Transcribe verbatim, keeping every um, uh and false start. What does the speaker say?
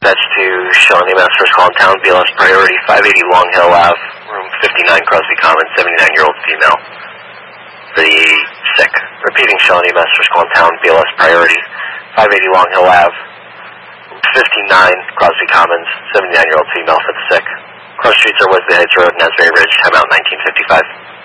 Dispatch to Shawnee Mass, first call in town, B L S priority, five eighty Long Hill Ave, room fifty-nine, Crosby Commons, seventy-nine-year-old female. For the sick. Repeating Shawnee Mass, first call in town, B L S priority, five eighty Long Hill Ave, room fifty-nine, Crosby Commons, seventy-nine-year-old female for the sick. Cross streets are Wesley Heights Road and Asbury Ridge, timeout nineteen fifty-five.